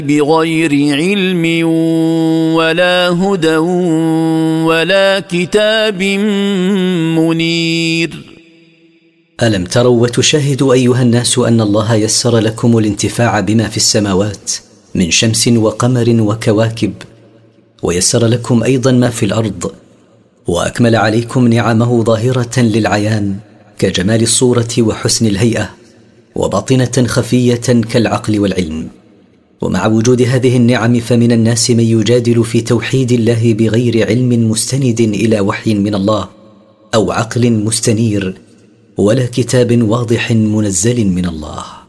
بغير علم ولا هدى ولا كتاب منير. ألم تروا وتشاهدوا أيها الناس أن الله يسر لكم الانتفاع بما في السماوات من شمس وقمر وكواكب، ويسر لكم أيضا ما في الأرض، وأكمل عليكم نعمه ظاهرة للعيان كجمال الصورة وحسن الهيئة، وباطنة خفية كالعقل والعلم. ومع وجود هذه النعم فمن الناس من يجادل في توحيد الله بغير علم مستند إلى وحي من الله أو عقل مستنير ولا كتاب واضح منزل من الله.